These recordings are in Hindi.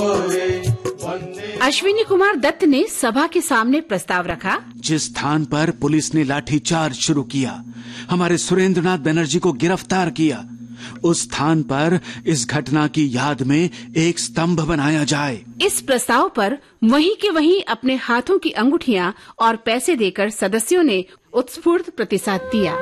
अश्विनी कुमार दत्त ने सभा के सामने प्रस्ताव रखा। जिस स्थान पर पुलिस ने लाठीचार्ज शुरू किया, हमारे सुरेंद्रनाथ बनर्जी को गिरफ्तार किया, उस स्थान पर इस घटना की याद में एक स्तंभ बनाया जाए। इस प्रस्ताव पर वहीं के वहीं अपने हाथों की अंगूठियां और पैसे देकर सदस्यों ने उत्स्फूर्त प्रतिसाद दिया।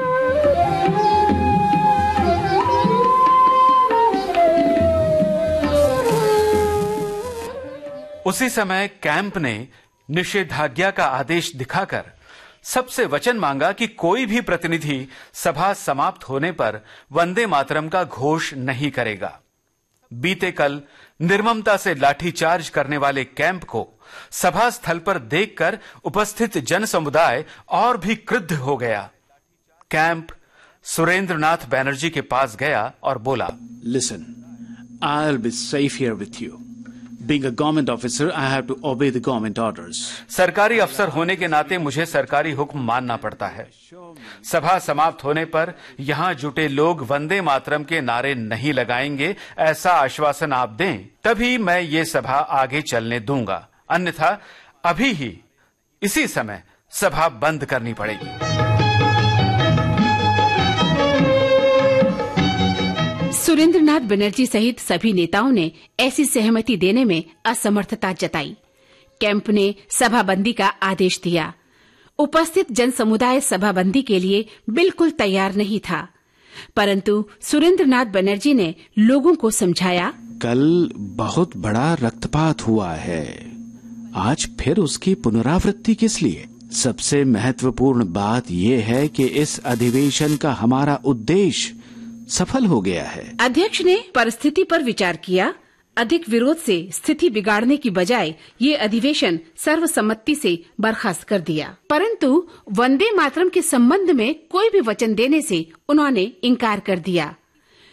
उसी समय कैंप ने निषेधाज्ञा का आदेश दिखाकर सबसे वचन मांगा कि कोई भी प्रतिनिधि सभा समाप्त होने पर वंदे मातरम का घोष नहीं करेगा। बीते कल निर्ममता से लाठीचार्ज करने वाले कैंप को सभा स्थल पर देखकर उपस्थित जन समुदाय और भी क्रुद्ध हो गया। कैंप सुरेंद्रनाथ बनर्जी के पास गया और बोला, Listen, I'll be safe here with you. Being a government officer, I have to obey the government orders. सरकारी अफसर होने के नाते मुझे सरकारी हुक्म मानना पड़ता है। सभा समाप्त होने पर यहाँ जुटे लोग वंदे मातरम के नारे नहीं लगाएंगे, ऐसा आश्वासन आप दें, तभी मैं ये सभा आगे चलने दूंगा। अन्यथा अभी ही इसी समय सभा बंद करनी पड़ेगी। सुरेंद्रनाथ बनर्जी सहित सभी नेताओं ने ऐसी सहमति देने में असमर्थता जताई। कैंप ने सभाबंदी का आदेश दिया। उपस्थित जन समुदाय सभाबंदी के लिए बिल्कुल तैयार नहीं था, परंतु सुरेंद्रनाथ बनर्जी ने लोगों को समझाया, कल बहुत बड़ा रक्तपात हुआ है, आज फिर उसकी पुनरावृत्ति किस लिए? सबसे महत्वपूर्ण बात यह है कि इस अधिवेशन का हमारा उद्देश्य सफल हो गया है। अध्यक्ष ने परिस्थिति पर विचार किया। अधिक विरोध से स्थिति बिगाड़ने की बजाय ये अधिवेशन सर्वसम्मति से बर्खास्त कर दिया, परंतु वंदे मातरम के संबंध में कोई भी वचन देने से उन्होंने इनकार कर दिया।